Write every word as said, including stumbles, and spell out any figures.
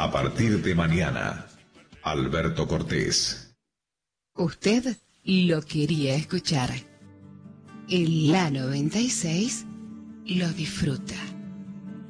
A partir de mañana, Alberto Cortés. Usted lo quería escuchar. En la noventa y seis lo disfruta.